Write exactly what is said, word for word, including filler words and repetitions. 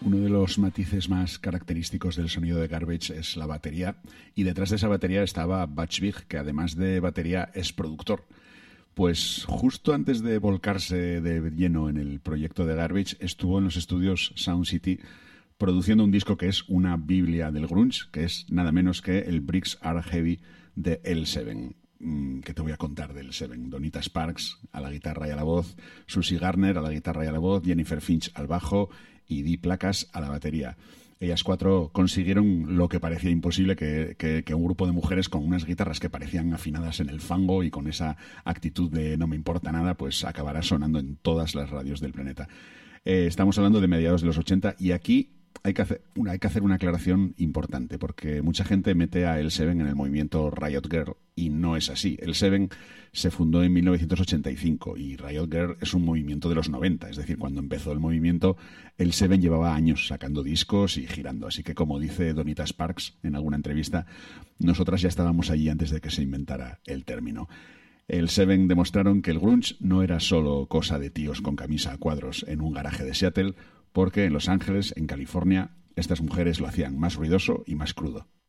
Uno de los matices más característicos del sonido de Garbage es la batería, y detrás de esa batería estaba Butch Vig, que además de batería es productor. Pues justo antes de volcarse de lleno en el proyecto de Garbage, estuvo en los estudios Sound City produciendo un disco que es una biblia del grunge, que es nada menos que el Bricks Are Heavy de L siete. ¿Qué te voy a contar del Seven? Donita Sparks a la guitarra y a la voz, Susie Garner a la guitarra y a la voz, Jennifer Finch al bajo y Dee Placas a la batería. Ellas cuatro consiguieron lo que parecía imposible, que, que, que un grupo de mujeres con unas guitarras que parecían afinadas en el fango y con esa actitud de no me importa nada, pues acabará sonando en todas las radios del planeta. Eh, estamos hablando de mediados de los ochenta, y aquí Hay que, hacer una, hay que hacer una aclaración importante, porque mucha gente mete a L siete en el movimiento Riot Girl, y no es así. L siete se fundó en mil novecientos ochenta y cinco y Riot Girl es un movimiento de los noventa, es decir, cuando empezó el movimiento, L siete llevaba años sacando discos y girando, así que, como dice Donita Sparks en alguna entrevista, nosotras ya estábamos allí antes de que se inventara el término. El Seven demostraron que el grunge no era solo cosa de tíos con camisa a cuadros en un garaje de Seattle, porque en Los Ángeles, en California, estas mujeres lo hacían más ruidoso y más crudo.